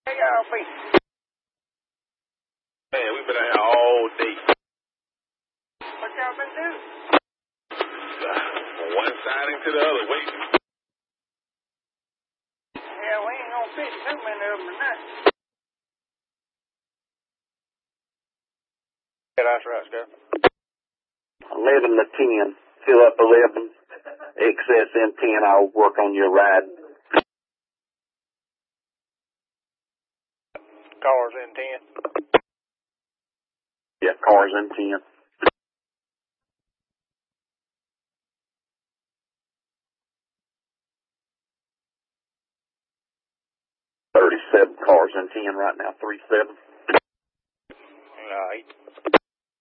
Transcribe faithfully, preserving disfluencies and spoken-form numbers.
Hey, y'all be? Man, we've been out here all day. What y'all been doing? From one siding to the other, waiting. Yeah, we ain't gonna fit too many of them tonight. Yeah, that's right, Scott. eleven to ten. Fill up eleven. Excess in ten. I'll work on your ride. Cars in ten. Yeah, cars in ten. thirty-seven cars in ten right now. three seven. All right.